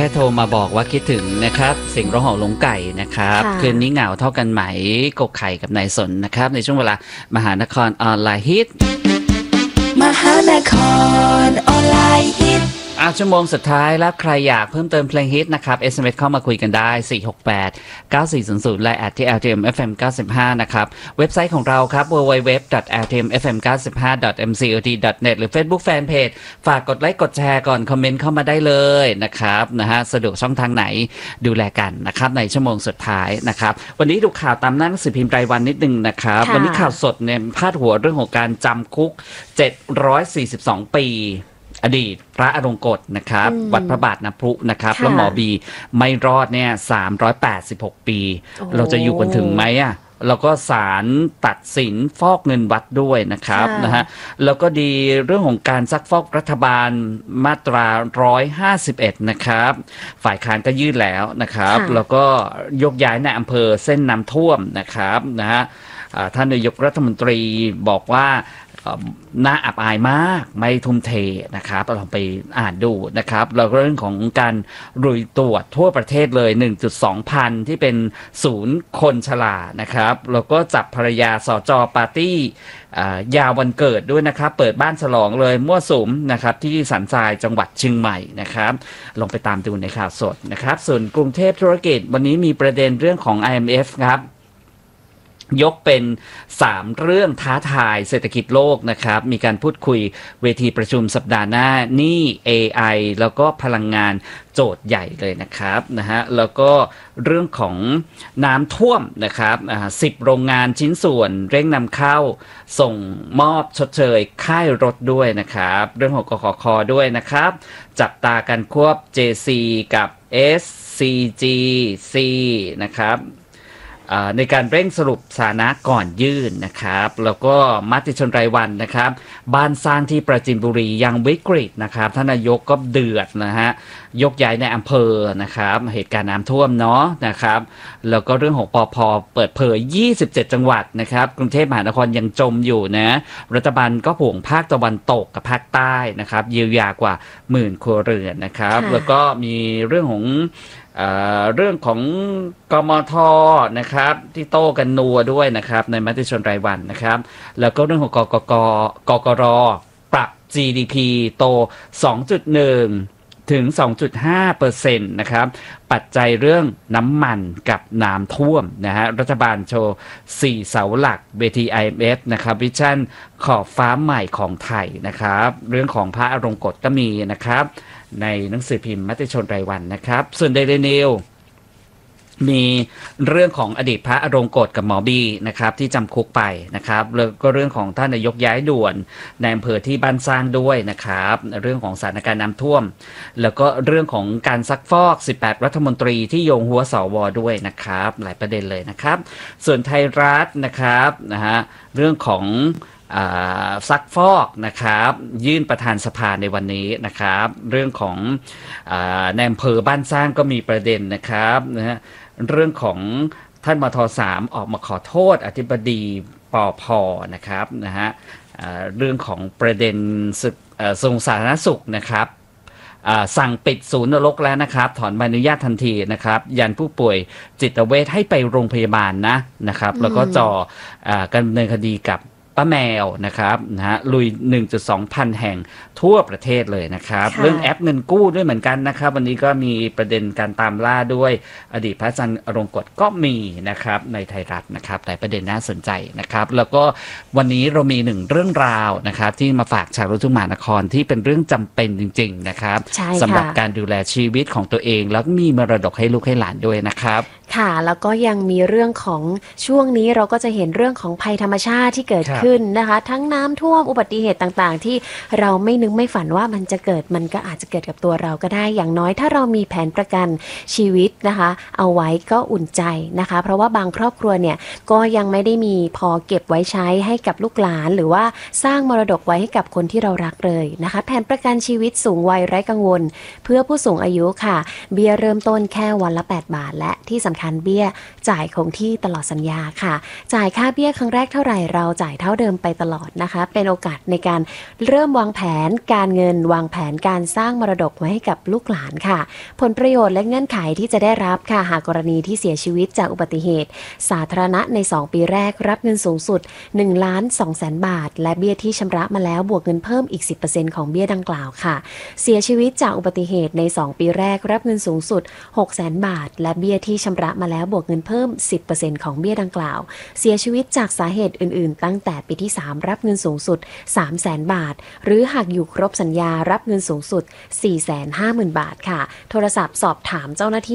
ค่โทรมาบอกว่าคิดถึงนะครับเสียงร้องของลุงไก่นะครับคืนนี้เหงาเท่ากันไหมกกไข่กับนายสนนะครับในช่วงเวลามหานครออนไลน์ฮิตมหานครออนไลน์ฮิตชั่วโมงสุดท้ายแล้วใครอยากเพิ่มเติมเพลงฮิตนะครับ SMS เข้ามาคุยกันได้4689400และที่ @rtmfm 95นะครับเว็บไซต์ของเราครับ www.rtmfm95.mcot.net หรือ Facebook Fanpage ฝากกดไลค์กดแชร์ก่อนคอมเมนต์เข้ามาได้เลยนะครับสะดวกช่องทางไหนดูแลกันนะครับในชั่วโมงสุดท้ายนะครับวันนี้ดูข่าวตามหน้าหนังสือพิมพ์รายวันนิดนึงนะครับวันนี้ข่าวสดเนี่ยพาดหัวเรื่องของการจำคุก742ปีอดีตพระอรงกฎนะครับวัดพระบาทน้ำพุนะครับแล้วหมอบีไม่รอดเนี่ย386ปีเราจะอยู่กันถึงไหมเราก็ศาลตัดสินฟอกเงินวัดด้วยนะครับแล้วก็ดีเรื่องของการซักฟอกรัฐบาลมาตรา151นะครับฝ่ายค้านก็ยื่นแล้วนะครับแล้วก็ยกย้ายในอำเภอเส้นน้ำท่วมนะครับท่านนายกรัฐมนตรีบอกว่าน่าอับอายมากไม่ทุ่มเทนะครับลองไปอ่านดูนะครับแล้วก็เรื่องของการรุยตรวจทั่วประเทศเลย 1.2 พันที่เป็นศูนย์คนชรานะครับแล้วก็จับภรรยาสจ.ปาร์ตี้ยาวันเกิดด้วยนะครับเปิดบ้านฉลองเลยมั่วสุมนะครับที่สันทรายจังหวัดเชียงใหม่นะครับลองไปตามดูในข่าวสดนะครับส่วนกรุงเทพธุรกิจวันนี้มีประเด็นเรื่องของ IMF ครับยกเป็น3เรื่องท้าทายเศรษฐกิจโลกนะครับมีการพูดคุยเวทีประชุมสัปดาห์หน้าหนี้ AI แล้วก็พลังงานโจทย์ใหญ่เลยนะครับแล้วก็เรื่องของน้ำท่วมนะครับ10 โรงงานชิ้นส่วนเร่งนำเข้าส่งมอบชดเชยค่ายรถด้วยนะครับเรื่องของกขค.ด้วยนะครับจับตากันควบ JC กับ SCGC นะครับในการเร่งสรุปสถานะก่อนยื่นนะครับแล้วก็มติชนรายวันนะครับบ้านสร้างที่ปราจีนบุรียังวิกฤตนะครับท่านนายกก็เดือดยกย้ายในอำเภอนะครับเหตุการณ์น้ำท่วมเนาะนะครับแล้วก็เรื่องของปภ.เปิดเผย27จังหวัดนะครับกรุงเทพมหานครยังจมอยู่นะรัฐบาลก็ห่วงภาคตะวันตกกับภาคใต้นะครับเยียวยากว่า10,000 ครัวเรือนนะครับแล้วก็มีเรื่องของกมท.นะครับที่โต้กันนัวด้วยนะครับในมติชนรายวันนะครับแล้วก็เรื่องของกกร.ปรับ GDP โต 2.1 ถึง 2.5% นะครับปัจจัยเรื่องน้ำมันกับน้ำท่วมรัฐบาลโชว์4เสาหลักเวที IMF นะครับวิชั่นขอบฟ้าใหม่ของไทยนะครับเรื่องของพระอรงกฎก็มีนะครับในหนังสือพิมพ์มติชนรายวันนะครับส่วน Daily News มีเรื่องของอดีตพระอรงกฎกับหมอบีนะครับที่จำคุกไปนะครับแล้วก็เรื่องของท่านนายกย้ายด่วนในอำเภอที่บ้านสร้างด้วยนะครับเรื่องของสถานการณ์น้ำท่วมแล้วก็เรื่องของการซักฟอก18รัฐมนตรีที่โยงหัวสวด้วยนะครับหลายประเด็นเลยนะครับส่วนไทยรัฐนะครับเรื่องของซักฟอกนะครับยื่นประธานสภาในวันนี้นะครับเรื่องของในอำเภอบ้านสร้างก็มีประเด็นนะครับเรื่องของท่านมท.3 ออกมาขอโทษอธิบดีปภ.นะครับเรื่องของประเด็นทรงสาธารณสุขนะครับสั่งปิดศูนย์นรกแล้วนะครับถอนใบอนุญาตทันทีนะครับยันผู้ป่วยจิตเวชให้ไปโรงพยาบาลนะครับแล้วก็การดำเนินคดีกับป้าแมวนะครับลุย 1.2 พันแห่งทั่วประเทศเลยนะครับเรื่องแอปเงินกู้ด้วยเหมือนกันนะครับวันนี้ก็มีประเด็นการตามล่าด้วยอดีตพระอาจารย์อรงกฎก็มีนะครับในไทยรัฐนะครับหลายประเด็นน่าสนใจนะครับแล้วก็วันนี้เรามี1เรื่องราวนะครับที่มาฝากชาวลูกทุ่งมหานครที่เป็นเรื่องจำเป็นจริงๆนะครับสำหรับการดูแลชีวิตของตัวเองแล้วมีมรดกให้ลูกให้หลานด้วยนะครับค่ะแล้วก็ยังมีเรื่องของช่วงนี้เราก็จะเห็นเรื่องของภัยธรรมชาติที่เกิดขึ้นนะคะทั้งน้ำท่วมอุบัติเหตุต่างๆที่เราไม่นึกไม่ฝันว่ามันจะเกิดมันก็อาจจะเกิดกับตัวเราก็ได้อย่างน้อยถ้าเรามีแผนประกันชีวิตนะคะเอาไว้ก็อุ่นใจนะคะเพราะว่าบางครอบครัวเนี่ยก็ยังไม่ได้มีพอเก็บไว้ใช้ให้กับลูกหลานหรือว่าสร้างมรดกไว้ให้กับคนที่เรารักเลยนะคะแผนประกันชีวิตสูงวัยไร้กังวลเพื่อผู้สูงอายุค่ะเบี้ยเริ่มต้นแค่วันละ8 บาทและที่สำคัญคัญเบี้ยจ่ายคงที่ตลอดสัญญาค่ะจ่ายค่าเบี้ยครั้งแรกเท่าไหร่เราจ่ายเท่าเดิมไปตลอดนะคะเป็นโอกาสในการเริ่มวางแผนการเงินวางแผนการสร้างมรดกไว้ให้กับลูกหลานค่ะผลประโยชน์และเงื่อนไขที่จะได้รับค่ะหากกรณีที่เสียชีวิตจากอุบัติเหตุสาธารณะใน2ปีแรกรับเงินสูงสุด1,200,000 บาทและเบี้ยที่ชำระมาแล้วบวกเงินเพิ่มอีก 10% ของเบี้ยดังกล่าวค่ะเสียชีวิตจากอุบัติเหตุใน2ปีแรกรับเงินสูงสุด600,000 บาทและเบี้ยที่ชำระมาแล้วบวกเงินเพิ่ม 10% ของเบี้ยดังกล่าวเสียชีวิตจากสาเหตุอื่นๆตั้งแต่ปีที่3รับเงินสูงสุด 300,000 บาทหรือหากอยู่ครบสัญญารับเงินสูงสุด 450,000 บาทค่ะโทรศัพท์สอบถามเจ้าหน้าที่